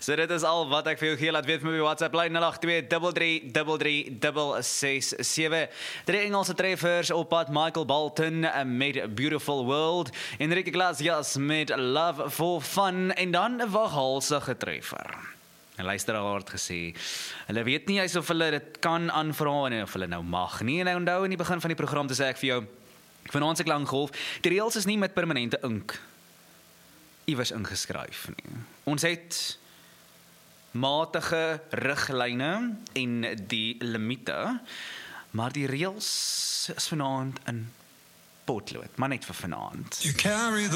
So dit is al wat ek vir jou gee, laat weet my op WhatsApp lyn 08233336667. 3 Engelse treffers op pad, Michael Bolton met Beautiful World, Enrique Iglesias met Love for Fun, en dan 'n waghalsige treffer. 'n luisteraar het gesê, hulle weet nie eens of hulle dit kan aanvra en of hulle nou mag nie, en onthou in die begin van die program te sê ek vir jou, vanaand se Klankgolf, die reëls is nie met permanente ink iewers ingeskryf nie. Ons het matige riglyne en die limite, maar die reëls is vanaand in potlood, maar net vir vanaand.